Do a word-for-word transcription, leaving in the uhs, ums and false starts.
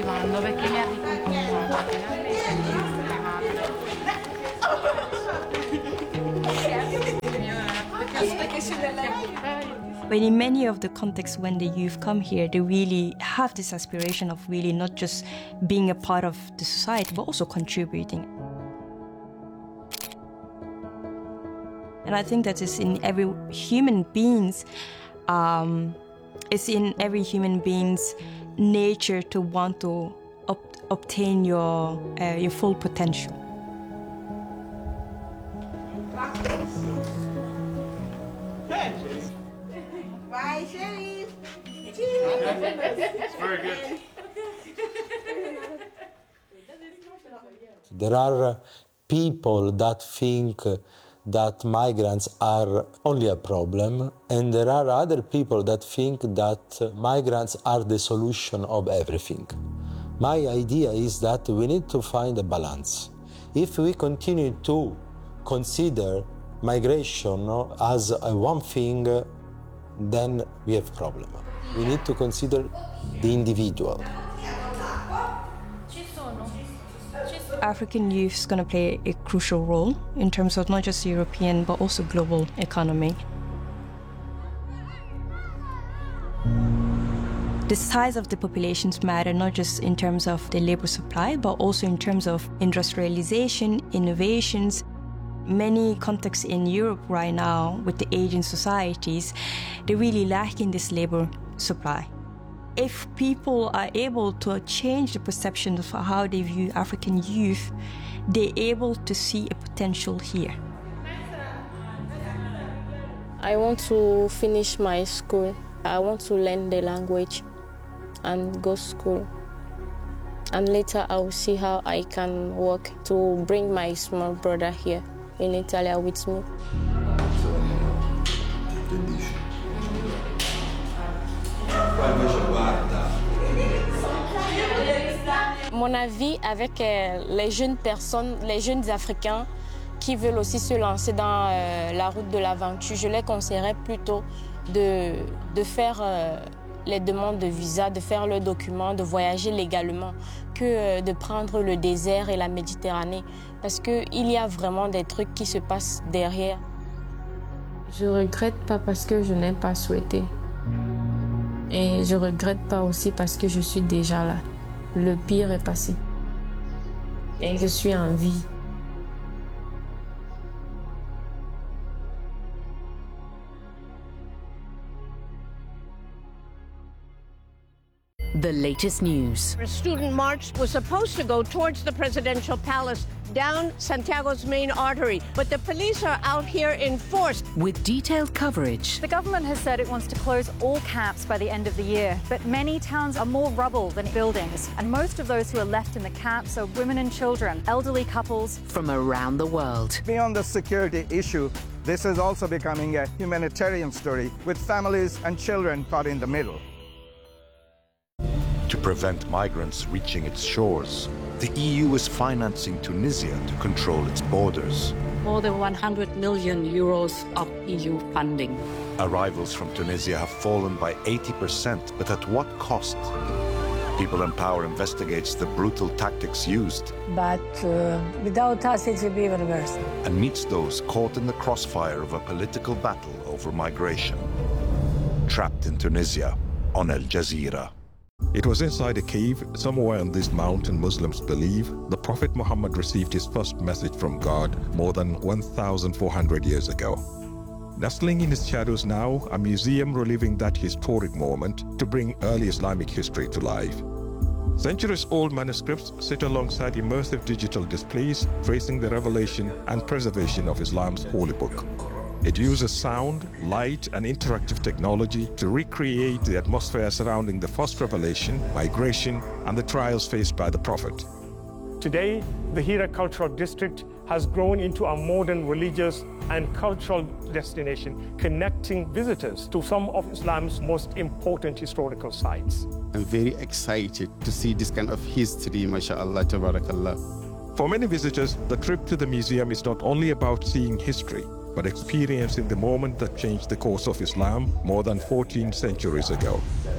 arrivando perché mi ha ricontattato But in many of the contexts when the youth come here, they really have this aspiration of really not just being a part of the society, but also contributing. And I think that is in every human being's, um, it's in every human being's nature to want to ob- obtain your uh, your full potential. Bye, Sherry. It's very good. There are people that think that migrants are only a problem, and there are other people that think that migrants are the solution of everything. My idea is that we need to find a balance. If we continue to consider migration as a one thing, then we have a problem. We need to consider the individual. African youth is going to play a crucial role in terms of not just European, but also global economy. The size of the populations matter, not just in terms of the labor supply, but also in terms of industrialization, innovations. Many contexts in Europe right now, with the aging societies, they're really lacking this labor supply. If people are able to change the perception of how they view African youth, they're able to see a potential here. I want to finish my school. I want to learn the language and go to school. And later I will see how I can work to bring my small brother here in Italy with me. Mon avis avec euh, les jeunes personnes, les jeunes Africains qui veulent aussi se lancer dans euh, la route de l'aventure, je les conseillerais plutôt de, de faire euh, les demandes de visa, de faire leurs documents, de voyager légalement, que euh, de prendre le désert et la Méditerranée, parce qu'il y a vraiment des trucs qui se passent derrière. Je ne regrette pas parce que je n'ai pas souhaité. Et je ne regrette pas aussi parce que je suis déjà là. Le pire est passé. Et je suis en vie. The latest news. A student march was supposed to go towards the presidential palace down Santiago's main artery, but the police are out here in force. With detailed coverage. The government has said it wants to close all camps by the end of the year, but many towns are more rubble than buildings, and most of those who are left in the camps are women and children, elderly couples. From around the world. Beyond the security issue, this is also becoming a humanitarian story with families and children caught in the middle. To prevent migrants reaching its shores, the E U is financing Tunisia to control its borders. More than one hundred million euros of E U funding. Arrivals from Tunisia have fallen by eighty percent, but at what cost? People in Power investigates the brutal tactics used. But uh, without us it will be even worse. And meets those caught in the crossfire of a political battle over migration. Trapped in Tunisia on Al Jazeera. It was inside a cave somewhere on this mountain Muslims believe the Prophet Muhammad received his first message from God more than one thousand four hundred years ago. Nestling in its shadows now, a museum reliving that historic moment to bring early Islamic history to life. Centuries-old manuscripts sit alongside immersive digital displays tracing the revelation and preservation of Islam's holy book. It uses sound, light, and interactive technology to recreate the atmosphere surrounding the first revelation, migration, and the trials faced by the Prophet. Today, the Hira Cultural District has grown into a modern religious and cultural destination, connecting visitors to some of Islam's most important historical sites. I'm very excited to see this kind of history, mashallah, tabarakallah. For many visitors, the trip to the museum is not only about seeing history, but experiencing the moment that changed the course of Islam more than fourteen centuries ago.